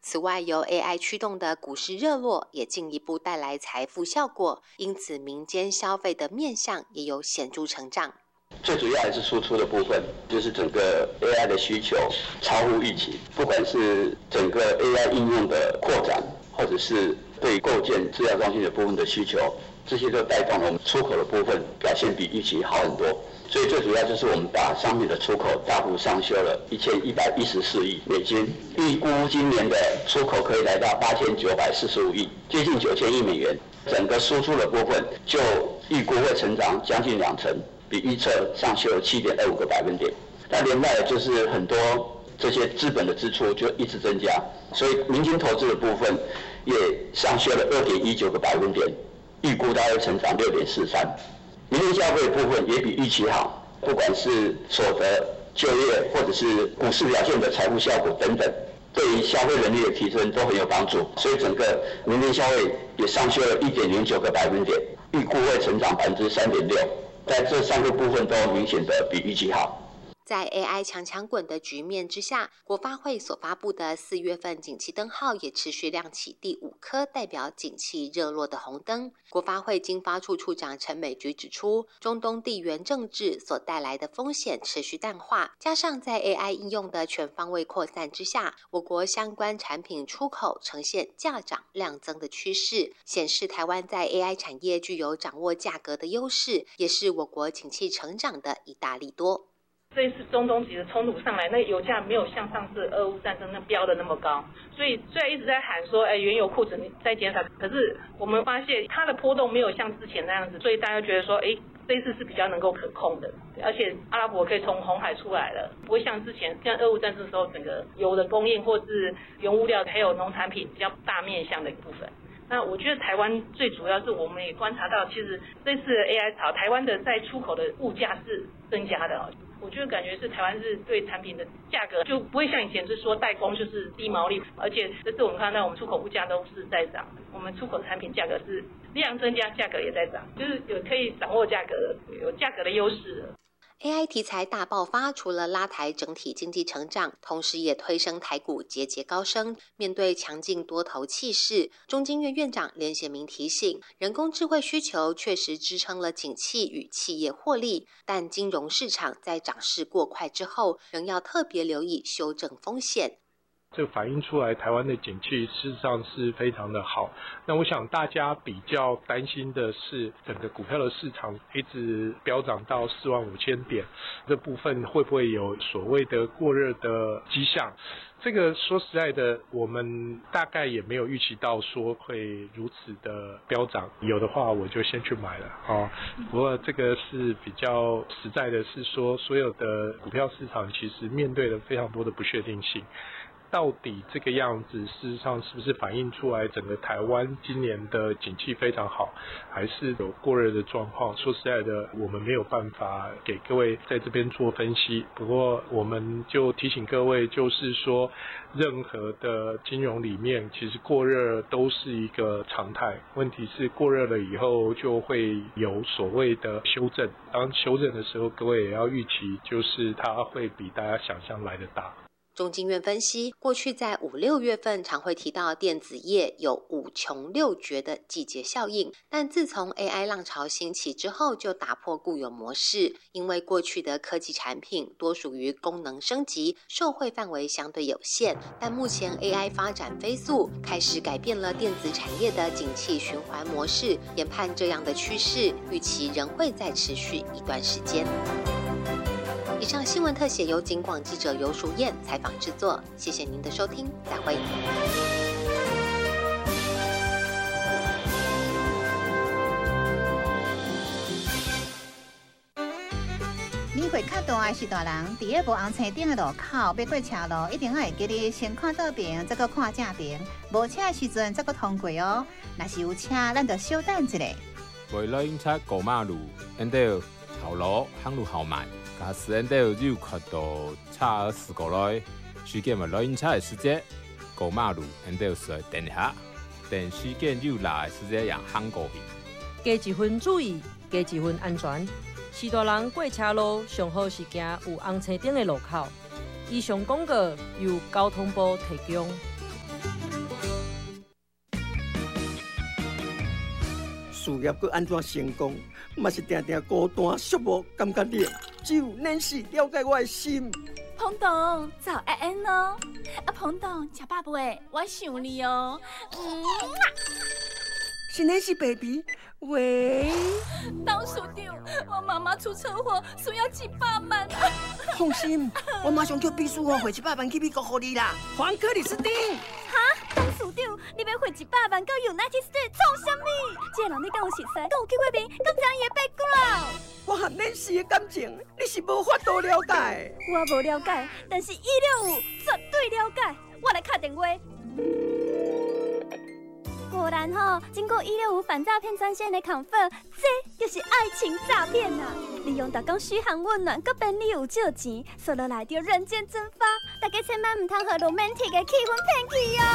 此外，由 AI 驱动的股市热络也进一步带来财富效果，因此民间消费的面向也有显著成长。 最主要还是输出的部分，就是整个 AI 的需求超乎预期，不管是整个 AI 应用的扩展，或者是对构建资料中心的部分的需求，这些都带动了我们出口的部分表现比预期好很多。所以最主要就是我们把商品的出口大幅上修了1114亿美金，预估今年的出口可以来到8945亿，接近9000亿美元。整个输出的部分就预估会成长将近2成，比预测上修了7.25个百分点。那连带的就是很多这些资本的支出就一直增加，所以民间投资的部分也上修了2.19个百分点，预估大约成长6.43%。民间消费的部分也比预期好，不管是所得、就业或者是股市表现的财务效果等等，对于消费能力的提升都很有帮助。所以整个民间消费也上修了1.09个百分点，预估会成长3.6%。在这3个部分都明显的比预期好。 在 AI 强滚的局面之下，国发会所发布的4月份景气灯号也持续亮起第5颗代表景气热络的红灯。国发会经发处处长陈美菊指出，中东地缘政治所带来的风险持续淡化，加上在 AI 应用的全方位扩散之下，我国相关产品出口呈现价涨量增的趋势，显示台湾在 AI 产业具有掌握价格的优势，也是我国景气成长的一大利多。 这一次中东级的冲突上来，那油价没有像上次俄乌战争那飙的那么高，所以虽然一直在喊说，原油库存在减少，可是我们发现它的波动没有像之前那样子，所以大家觉得说，这一次是比较能够可控的，而且阿拉伯可以从红海出来了，不会像之前像俄乌战争的时候，整个油的供应或是原物料还有农产品比较大面向的一部分。那我觉得台湾最主要是我们也观察到，其实这次的 AI 潮，台湾的在出口的物价是增加的。我就感觉是台湾是对产品的价格就不会像以前是说代工就是低毛利，而且这次我们看到我们出口物价都是在涨，我们出口产品价格是量增加，价格也在涨，就是有可以掌握价格，有价格的优势了。 AI 题材大爆发，除了拉抬整体经济成长，同时也推升台股节节高升。面对强劲多头气势，中经院院长连贤明提醒，人工智慧需求确实支撑了景气与企业获利，但金融市场在涨势过快之后，仍要特别留意修正风险。 这反映出来台湾的景气事实上是非常的好。那我想大家比较担心的是整个股票的市场一直飙涨到45000点，这部分会不会有所谓的过热的迹象？这个说实在的，我们大概也没有预期到说会如此的飙涨，有的话我就先去买了不过这个是比较实在的是说，所有的股票市场其实面对了非常多的不确定性。到底这个样子事实上是不是反映出来整个台湾今年的景气非常好，还是有过热的状况？说实在的，我们没有办法给各位在这边做分析。不过我们就提醒各位，就是说任何的金融里面其实过热都是一个常态，问题是过热了以后就会有所谓的修正，当修正的时候各位也要预期，就是它会比大家想象来的大。 中经院分析，过去在5、6月份常会提到电子业有5穷6绝的季节效应，但自从 AI 浪潮兴起之后就打破固有模式，因为过去的科技产品多属于功能升级，受惠范围相对有限，但目前 AI 发展飞速，开始改变了电子产业的景气循环模式，研判这样的趋势，预期仍会再持续一段时间。以上新闻特写由警广记者游淑燕采访制作，谢谢您的收听，再会。 年岁较大的是大人，伫个无红青顶的路口要过车路，一定要会记得先看倒边，再搁看正边。无车的时阵再搁通过哦。若是有车，咱就稍等一下。 为了警察过马路，因得头路行路好慢。假使因得有看到车驶过来，事件为了警察的时间过马路，因得是等下，等事件又来的时间让行过去。 加一分注意，加一分安全。是大人过车路，上好是行有红青灯的路口。以上广告由交通部提供。 事业搁安怎成功，嘛是定定孤单寂寞，感觉冷。只有Nancy了解我的心。 彭董，早安安哦！啊，彭董，吃饱未？我想你哦。 是Nancy baby。喂， 董事长，我妈妈出车祸，需要700万啊！ 放心，我马上叫秘书汇700万去美国给你啦。黄克里斯汀。 哈，董事长，你要汇100万到 United States 创什么？这个人你敢有熟悉？敢有去过面？敢知伊的 background？ 我和Nancy的感情，你是无法度了解。 我无了解，但是165绝对了解。我来打电话。果然吼，经过165反诈骗专线的confirm，这就是爱情诈骗啊！利用大家嘘寒问暖，搁便利有借钱，说落来就人间蒸发。大家千万唔通和 romantic 的气氛骗去哦。